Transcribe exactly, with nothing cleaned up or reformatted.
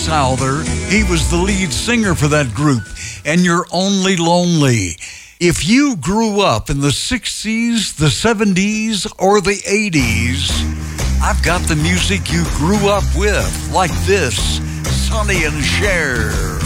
Souther. He was the lead singer for that group. And You're Only Lonely. If you grew up in the sixties, the seventies, or the eighties, I've got the music you grew up with, like this, Sonny and Cher.